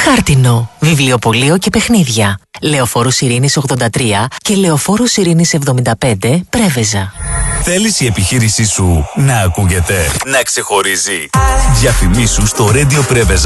Χάρτινο, βιβλιοπωλείο και παιχνίδια. Λεωφόρου Ειρήνης 83 και Λεωφόρου Ειρήνης 75, Πρέβεζα. Θέλεις η επιχείρησή σου να ακούγεται, να ξεχωρίζει? Διαφημίσου στο Radio Πρέβεζα